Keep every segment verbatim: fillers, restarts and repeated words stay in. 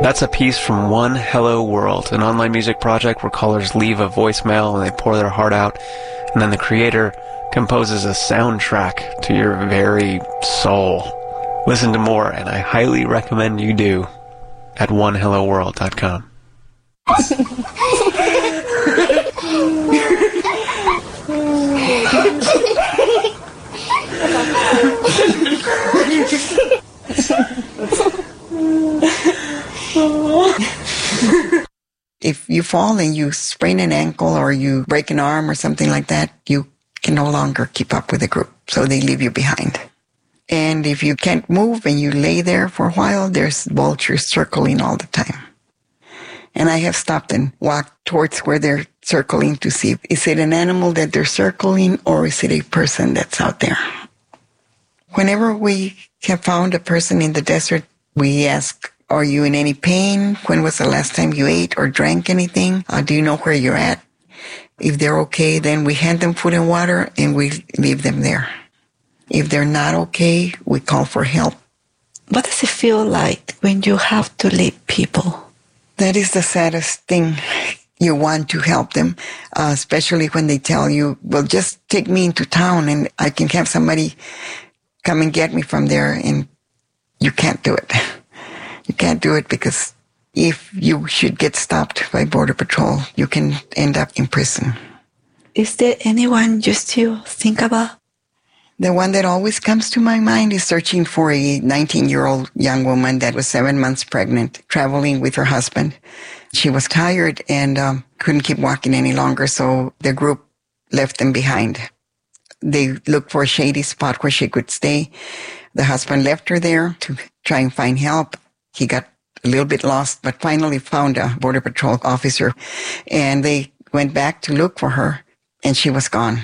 That's a piece from One Hello World, an online music project where callers leave a voicemail and they pour their heart out, and then the creator composes a soundtrack to your very soul. Listen to more, and I highly recommend you do, at one hello world dot com. If you fall and you sprain an ankle or you break an arm or something like that, you can no longer keep up with the group, so they leave you behind. And if you can't move and you lay there for a while, there's vultures circling all the time. And I have stopped and walked towards where they're circling to see, is it an animal that they're circling or is it a person that's out there? Whenever we have found a person in the desert, we ask, are you in any pain? When was the last time you ate or drank anything? Uh, do you know where you're at? If they're okay, then we hand them food and water and we leave them there. If they're not okay, we call for help. What does it feel like when you have to leave people? That is the saddest thing. You want to help them, uh, especially when they tell you, well, just take me into town and I can have somebody come and get me from there, and you can't do it. You can't do it because if you should get stopped by Border Patrol, you can end up in prison. Is there anyone you still think about? The one that always comes to my mind is searching for a nineteen-year-old young woman that was seven months pregnant, traveling with her husband. She was tired and um, couldn't keep walking any longer, so the group left them behind. They looked for a shady spot where she could stay. The husband left her there to try and find help. He got a little bit lost, but finally found a Border Patrol officer, and they went back to look for her, and she was gone.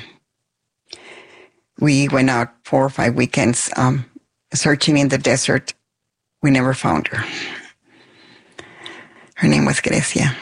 We went out four or five weekends um, searching in the desert. We never found her. Her name was Grecia.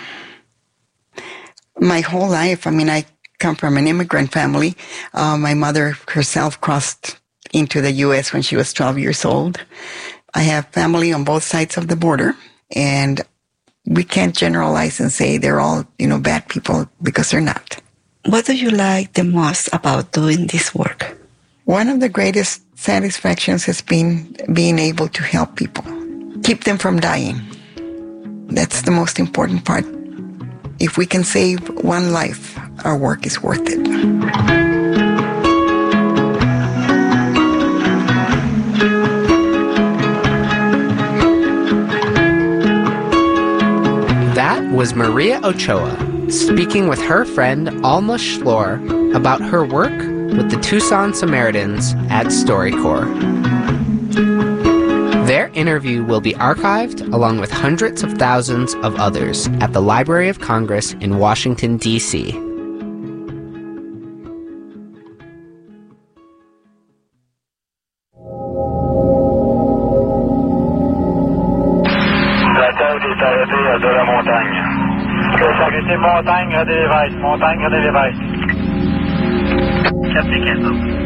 My whole life, I mean, I come from an immigrant family. Uh, my mother herself crossed into the U S when she was twelve years old. I have family on both sides of the border, and we can't generalize and say they're all, you know, bad people, because they're not. What do you like the most about doing this work? One of the greatest satisfactions has been being able to help people, keep them from dying. That's the most important part. If we can save one life, our work is worth it. That was Maria Ochoa speaking with her friend Alma Schlor about her work with the Tucson Samaritans at StoryCorps. Their interview will be archived along with hundreds of thousands of others at the Library of Congress in Washington, D C La tête est arrêtée à de la montagne. Arrêtez montagne, René Lévesque. Montagne, René Lévesque. Captain Cancel.